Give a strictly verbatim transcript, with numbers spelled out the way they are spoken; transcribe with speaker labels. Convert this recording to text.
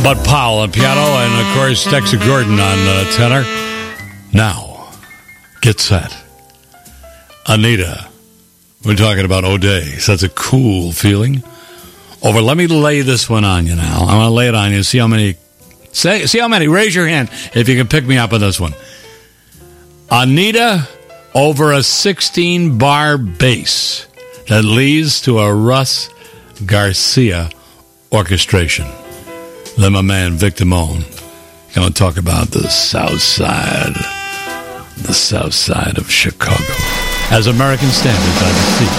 Speaker 1: Bud Powell on piano, and of course Dexter Gordon on uh, tenor. Now, get set. Anita. We're talking about O'Day. So that's a cool feeling. Over. Let me lay this one on you now. I'm going to lay it on you. See how many. Say, see how many. Raise your hand if you can pick me up on this one. Anita over a sixteen bar bass that leads to a Russ Garcia orchestration. Then my man Vic Damone going to talk about the South Side, the South Side of Chicago, as American Standard by the Sea.